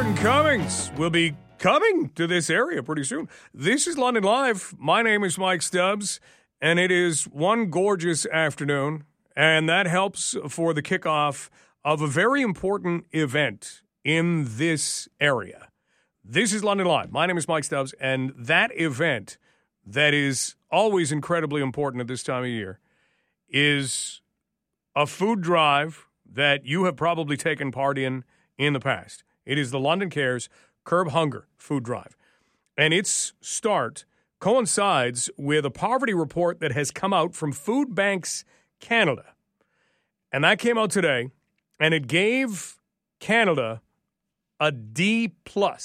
Burton Cummings will be coming to this area pretty soon. This is London Live. My name is Mike Stubbs, and it is one gorgeous afternoon, and that helps for the kickoff of a very important event in this area. This is London Live. My name is Mike Stubbs, and that event that is always incredibly important at this time of year is a food drive that you have probably taken part in the past. It is the London Cares Curb Hunger Food Drive. And its start coincides with a poverty report that has come out from Food Banks Canada. And that came out today, and it gave Canada a D+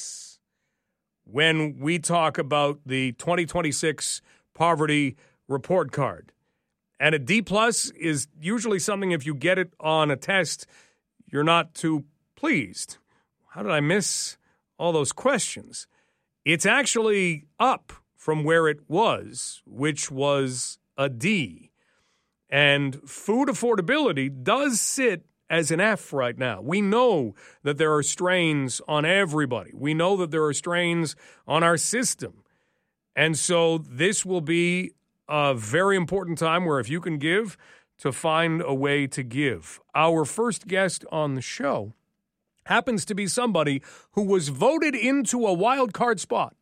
when we talk about the 2026 poverty report card. And a D+ is usually something, if you get it on a test, you're not too pleased. How did I miss all those questions? It's actually up from where it was, which was a D. And food affordability does sit as an F right now. We know that there are strains on everybody. We know that there are strains on our system. And so this will be a very important time where if you can give, to find a way to give. Our first guest on the show happens to be somebody who was voted into a wild card spot